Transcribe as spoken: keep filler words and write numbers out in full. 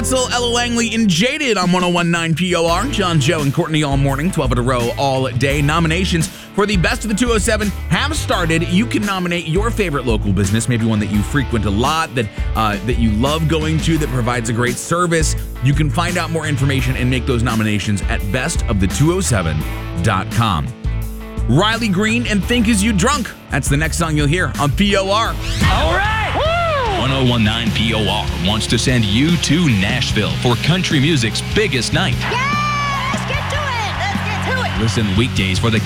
Wetzel, Ella Langley, and Jaded on one oh one point nine P O R. John, Joe, and Courtney all morning, twelve in a row all day. Nominations for the Best of the two oh seven have started. You can nominate your favorite local business, maybe one that you frequent a lot, that uh, that you love going to, that provides a great service. You can find out more information and make those nominations at best of the two oh seven dot com. Riley Green and Think Is You Drunk. That's the next song you'll hear on P O R. All right. Woo! one oh one point nine P O R wants to send you to Nashville for country music's biggest night. Yeah, let's get to it. Let's get to it. Listen weekdays for the